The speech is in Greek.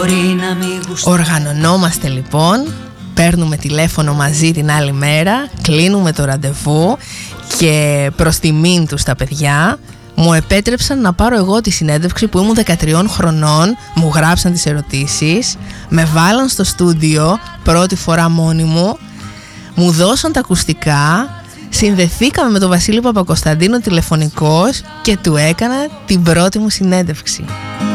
Οργανωνόμαστε λοιπόν, παίρνουμε τηλέφωνο μαζί την άλλη μέρα, κλείνουμε το ραντεβού και προς τιμήν τους τα παιδιά μου επέτρεψαν να πάρω εγώ τη συνέντευξη που ήμουν 13 χρονών, μου γράψαν τις ερωτήσεις, με βάλαν στο στούντιο πρώτη φορά μόνη μου δώσαν τα ακουστικά, συνδεθήκαμε με τον Βασίλη Παπακοσταντίνο τηλεφωνικός και του έκανα την πρώτη μου συνέντευξη.